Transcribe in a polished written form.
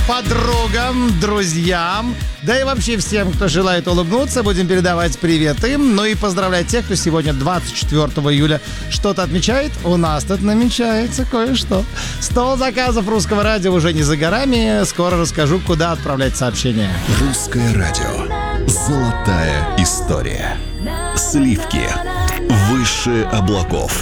подругам, друзьям, да и вообще всем, кто желает улыбнуться. Будем передавать привет им. Ну и поздравлять тех, кто сегодня, 24 июля, что-то отмечает. У нас тут намечается кое-что. Стол заказов Русского радио уже не за горами. Скоро расскажу, куда отправлять сообщения. Русское радио. Золотая история. Сливки. Выше облаков.